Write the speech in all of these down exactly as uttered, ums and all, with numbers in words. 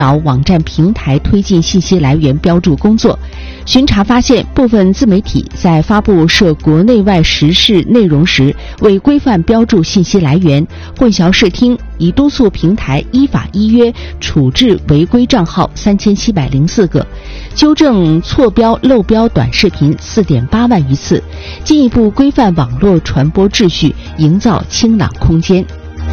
导网站平台推进信息来源标注工作。巡查发现，部分自媒体在发布涉国内外时事内容时，未规范标注信息来源，混淆视听，已督促平台依法依约处置违规账号三千七百零四个，纠正错标漏标短视频四点八万余次，进一步规范网络传播秩序，营造清朗空间。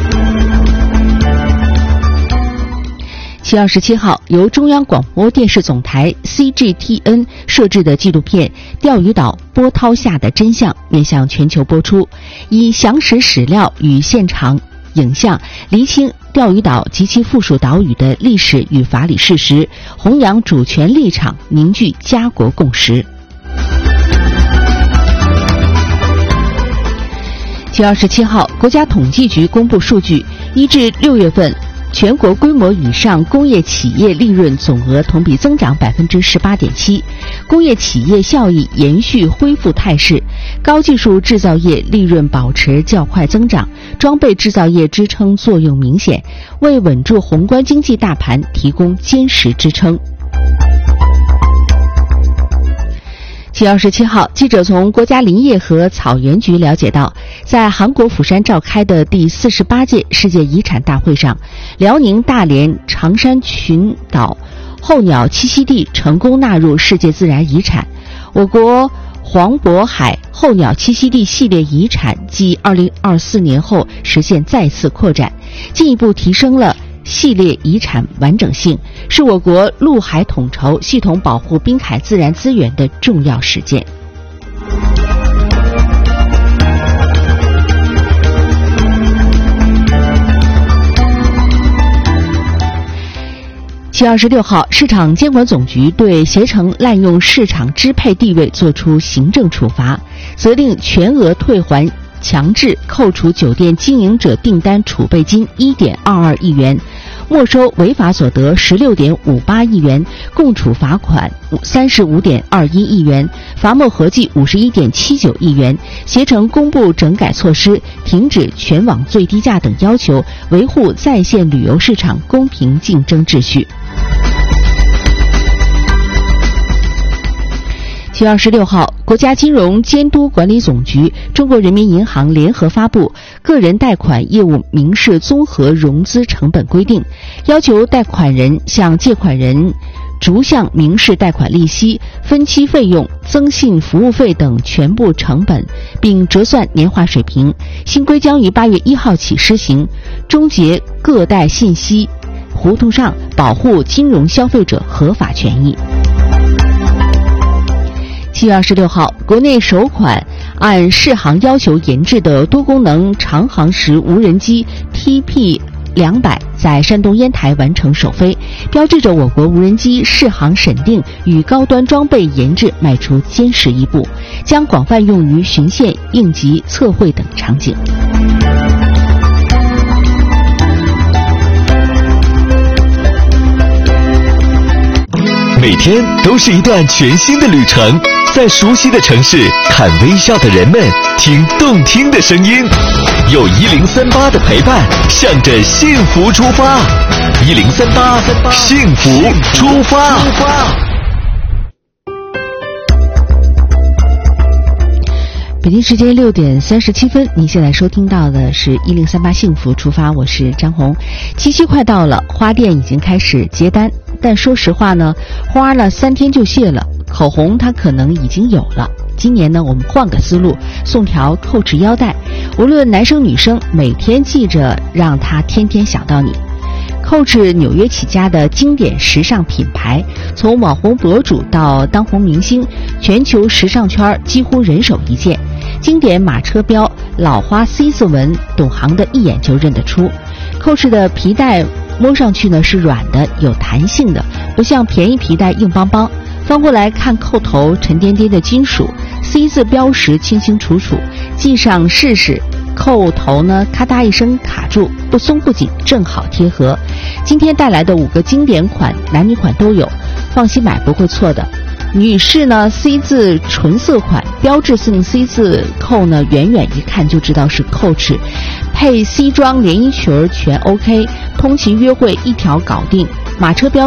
七月二十七号，由中央广播电视总台 C G T N 摄制的纪录片《钓鱼岛波涛下的真相》面向全球播出，以详实史料与现场影像厘清钓鱼岛及其附属岛屿的历史与法理事实，弘扬主权立场，凝聚家国共识。七月二十七号，国家统计局公布数据，一至六月份。全国规模以上工业企业利润总额同比增长百分之十八点七，工业企业效益延续恢复态势，高技术制造业利润保持较快增长，装备制造业支撑作用明显，为稳住宏观经济大盘提供坚实支撑。七月二十七号，记者从国家林业和草原局了解到，在韩国釜山召开的第四十八届世界遗产大会上，辽宁大连长山群岛候鸟栖息地成功纳入世界自然遗产。我国黄渤海候鸟栖息地系列遗产继二零二四年后实现再次扩展，进一步提升了系列遗产完整性，是我国陆海统筹、系统保护滨海自然资源的重要实践。七月二十六号，市场监管总局对携程滥用市场支配地位作出行政处罚，责令全额退还强制扣除酒店经营者订单储备金一点二二亿元，没收违法所得十六点五八亿元，共处罚款三十五点二一亿元，罚没合计五十一点七九亿元。携程公布整改措施，停止全网最低价等要求，维护在线旅游市场公平竞争秩序。七月二十六号，国家金融监督管理总局、中国人民银行联合发布《个人贷款业务民事综合融资成本规定》，要求贷款人向借款人逐项民事贷款利息、分期费用、增信服务费等全部成本，并折算年化水平。新规将于八月一号起施行，终结个贷信息糊涂账，保护金融消费者合法权益。七月二十六号，国内首款按适航要求研制的多功能长航时无人机 T P 两百在山东烟台完成首飞，标志着我国无人机适航审定与高端装备研制迈出坚实一步，将广泛用于巡线、应急、测绘等场景。 每天都是一段全新的旅程，在熟悉的城市看微笑的人们，听动听的声音，有一零三八的陪伴，向着幸福出发。一零三八，幸福出发。 北京时间六点三十七分，您现在收听到的是一零三八幸福出发，我是张红。七夕快到了，花店已经开始接单，但说实话呢，花呢三天就谢了，口红它可能已经有了。今年呢，我们换个思路，送条蔻驰腰带，无论男生女生，每天记着让它天天想到你。蔻驰纽约起家的经典时尚品牌，从网红博主到当红明星，全球时尚圈几乎人手一件。经典马车标、老花 C 字纹，懂行的一眼就认得出。蔻驰的皮带摸上去呢是软的，有弹性的，不像便宜皮带硬邦邦。翻过来看扣头，沉甸甸的金属 C 字标识清清楚楚，系上试试。扣头呢咔嗒一声卡住，不松不紧，正好贴合。今天带来的五个经典款，男女款都有，放心买不会错的。女士呢 C 字纯色款，标志性 C 字扣呢，远远一看就知道是蔻驰，配西装连衣裙全 OK， 通勤约会一条搞定。马车标